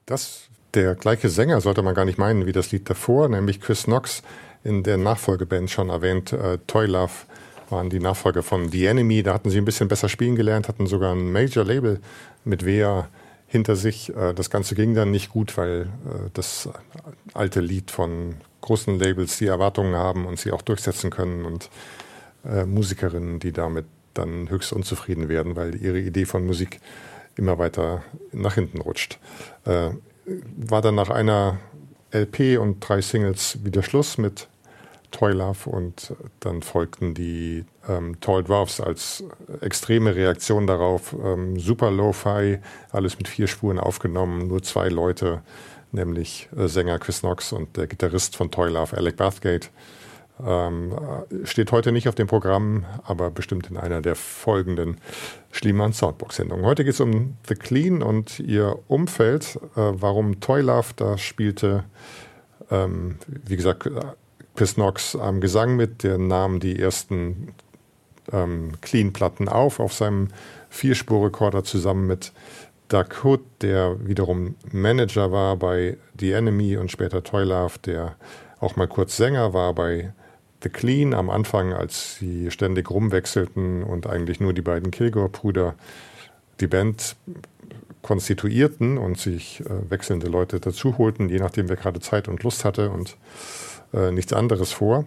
Der gleiche Sänger sollte man gar nicht meinen wie das Lied davor, nämlich Chris Knox, in der Nachfolgeband schon erwähnt. Toy Love waren die Nachfolger von The Enemy. Da hatten sie ein bisschen besser spielen gelernt, hatten sogar ein Major-Label mit Wea hinter sich. Das Ganze ging dann nicht gut, weil das alte Lied von großen Labels die Erwartungen haben und sie auch durchsetzen können und Musikerinnen, die damit dann höchst unzufrieden werden, weil ihre Idee von Musik immer weiter nach hinten rutscht. War dann nach einer LP und 3 Singles wieder Schluss mit Toy Love und dann folgten die Tall Dwarfs als extreme Reaktion darauf. Super Lo-Fi, alles mit 4 Spuren aufgenommen, nur 2 Leute, nämlich Sänger Chris Knox und der Gitarrist von Toy Love, Alec Bathgate. Steht heute nicht auf dem Programm, aber bestimmt in einer der folgenden Schliemann Soundbox-Sendungen. Heute geht es um The Clean und ihr Umfeld. Warum Toy Love da spielte, wie gesagt, Chris Knox am Gesang mit, der nahm die ersten Clean-Platten auf seinem 4-Spur-Rekorder zusammen mit Doug Hood, der wiederum Manager war bei The Enemy und später Toy Love, der auch mal kurz Sänger war bei The Clean am Anfang, als sie ständig rumwechselten und eigentlich nur die beiden Kilgore-Brüder die Band konstituierten und sich wechselnde Leute dazu holten, je nachdem wer gerade Zeit und Lust hatte und nichts anderes vor.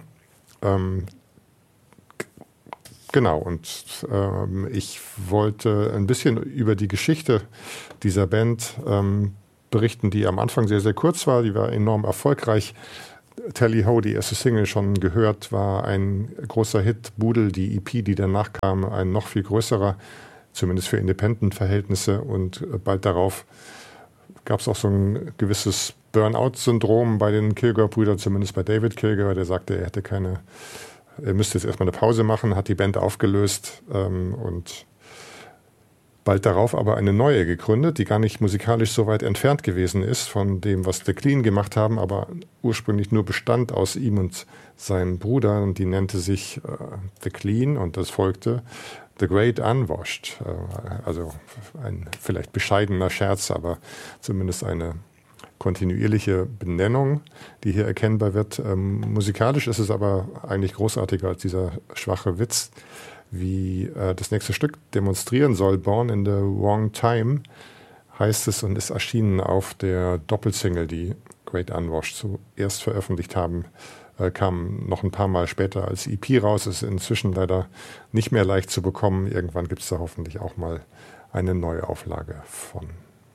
Genau, und ich wollte ein bisschen über die Geschichte dieser Band berichten, die am Anfang sehr, sehr kurz war. Die war enorm erfolgreich. Tally Ho, die erste Single, schon gehört, war ein großer Hit. Boodle, die EP, die danach kam, ein noch viel größerer, zumindest für Independent-Verhältnisse. Und bald darauf gab es auch so ein gewisses Burnout-Syndrom bei den Kilgore-Brüdern, zumindest bei David Kilgore, der sagte, er müsste jetzt erstmal eine Pause machen, hat die Band aufgelöst und bald darauf aber eine neue gegründet, die gar nicht musikalisch so weit entfernt gewesen ist von dem, was The Clean gemacht haben, aber ursprünglich nur bestand aus ihm und seinem Bruder. Und die nannte sich The Clean und das folgte The Great Unwashed. Also ein vielleicht bescheidener Scherz, aber zumindest eine kontinuierliche Benennung, die hier erkennbar wird. Musikalisch ist es aber eigentlich großartiger als dieser schwache Witz, wie das nächste Stück demonstrieren soll. Born in the Wrong Time heißt es und ist erschienen auf der Doppelsingle, die Great Unwashed zuerst veröffentlicht haben. Kam noch ein paar Mal später als EP raus, ist inzwischen leider nicht mehr leicht zu bekommen. Irgendwann gibt es da hoffentlich auch mal eine neue Auflage von.